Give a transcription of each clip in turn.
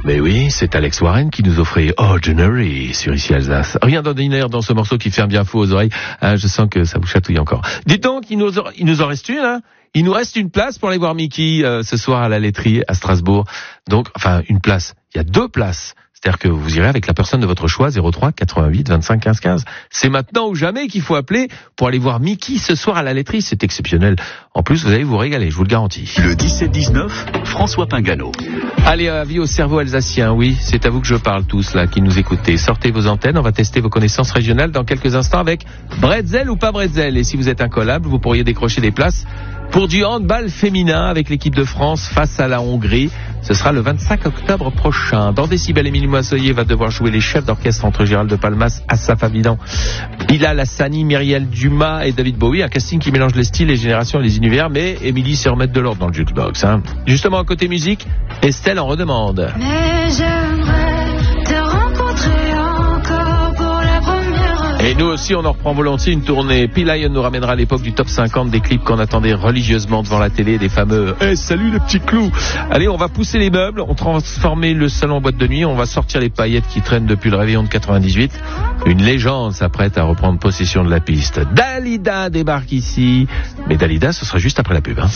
Mais oui, c'est Alex Warren qui nous offrait Ordinary sur Ici Alsace. Rien d'ordinaire dans ce morceau qui fait bien fou aux oreilles. Je sens que ça vous chatouille encore. Dites donc, il nous en reste une, hein. Il nous reste une place pour aller voir Mickey ce soir à la laiterie à Strasbourg. Donc, enfin, une place. Il y a 2 places. C'est-à-dire que vous irez avec la personne de votre choix, 03 88 25 15 15. C'est maintenant ou jamais qu'il faut appeler pour aller voir Mickey ce soir à la laiterie. C'est exceptionnel. En plus, vous allez vous régaler, je vous le garantis. Le 17-19, François Pingano. Allez, avis au cerveau alsacien, oui, c'est à vous que je parle tous là, qui nous écoutez. Sortez vos antennes, on va tester vos connaissances régionales dans quelques instants avec Bretzel ou pas Bretzel. Et si vous êtes incollable, vous pourriez décrocher des places pour du handball féminin avec l'équipe de France face à la Hongrie. Ce sera le 25 octobre prochain. Dans Décibel, Émilie Moisselier va devoir jouer les chefs d'orchestre entre Gérald de Palmas, Assaf Avidan, Bilal Hassani, Myriel Dumas et David Bowie. Un casting qui mélange les styles, les générations et les univers. Mais Émilie sait remettre de l'ordre dans le jukebox. Hein. Justement, à côté musique, Estelle en redemande. Mais j'aimerais te rencontrer encore pour la première fois. Et nous aussi, on en reprend volontiers une tournée. P-Lion nous ramènera à l'époque du top 50 des clips qu'on attendait religieusement devant la télé, des fameux « Hey, salut les petits clous !» Allez, on va pousser les meubles, on transformer le salon en boîte de nuit, on va sortir les paillettes qui traînent depuis le réveillon de 98. Une légende s'apprête à reprendre possession de la piste. Dalida débarque ici. Mais Dalida, ce sera juste après la pub. Hein.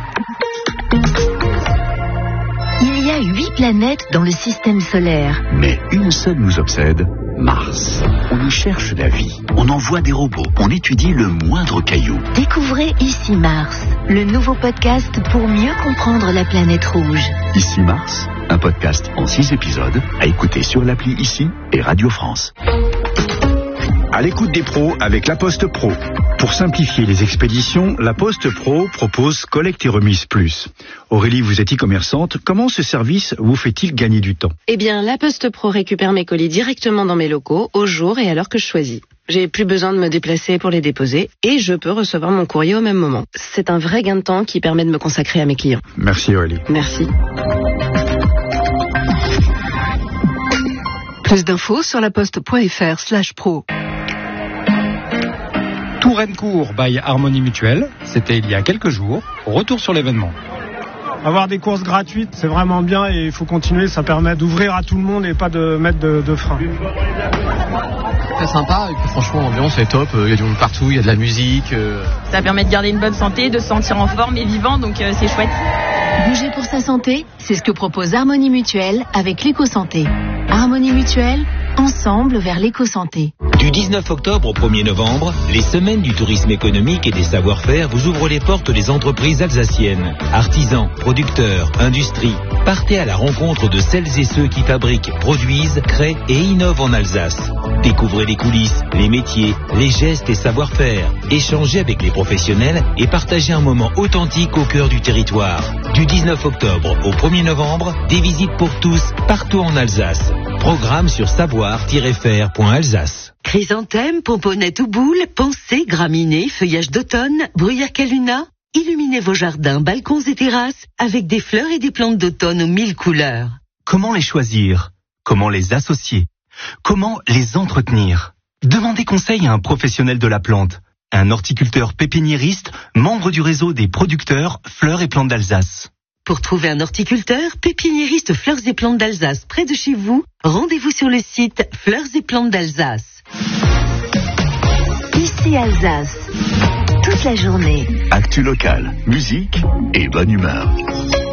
Il y a 8 planètes dans le système solaire. Mais une seule nous obsède, Mars. On y cherche la vie, on envoie des robots, on étudie le moindre caillou. Découvrez Ici Mars, le nouveau podcast pour mieux comprendre la planète rouge. Ici Mars, un podcast en 6 épisodes à écouter sur l'appli Ici et Radio France. À l'écoute des pros avec La Poste Pro. Pour simplifier les expéditions, La Poste Pro propose Collecte et Remise Plus. Aurélie, vous êtes e-commerçante. Comment ce service vous fait-il gagner du temps ? Eh bien, La Poste Pro récupère mes colis directement dans mes locaux, au jour et à l'heure que je choisis. J'ai plus besoin de me déplacer pour les déposer et je peux recevoir mon courrier au même moment. C'est un vrai gain de temps qui permet de me consacrer à mes clients. Merci Aurélie. Merci. Plus d'infos sur laposte.fr/pro. Touraine-Court by Harmonie Mutuelle, c'était il y a quelques jours. Retour sur l'événement. Avoir des courses gratuites, c'est vraiment bien et il faut continuer, ça permet d'ouvrir à tout le monde et pas de mettre de frein. Très sympa, et puis franchement l'ambiance est top, il y a du monde partout, il y a de la musique. Ça permet de garder une bonne santé, de se sentir en forme et vivant, donc c'est chouette. Bouger pour sa santé, c'est ce que propose Harmonie Mutuelle avec l'éco-santé. Harmonie Mutuelle, ensemble vers l'éco-santé. Du 19 octobre au 1er novembre, les semaines du tourisme économique et des savoir-faire vous ouvrent les portes des entreprises alsaciennes. Artisans, producteurs, industries, partez à la rencontre de celles et ceux qui fabriquent, produisent, créent et innovent en Alsace. Découvrez les coulisses, les métiers, les gestes et savoir-faire. Échangez avec les professionnels et partagez un moment authentique au cœur du territoire. Du 19 octobre au 1er novembre, des visites pour tous partout en Alsace. Programme sur savoir-faire.alsace. Chrysanthème, pomponnette ou boule, pensée, graminées, feuillage d'automne, bruyère caluna. Illuminez vos jardins, balcons et terrasses avec des fleurs et des plantes d'automne aux 1000 couleurs. Comment les choisir ? Comment les associer ? Comment les entretenir ? Demandez conseil à un professionnel de la plante, un horticulteur pépiniériste, membre du réseau des producteurs Fleurs et Plantes d'Alsace. Pour trouver un horticulteur, pépiniériste Fleurs et Plantes d'Alsace près de chez vous, rendez-vous sur le site Fleurs et Plantes d'Alsace. Ici Alsace, toute la journée. Actu local, musique et bonne humeur.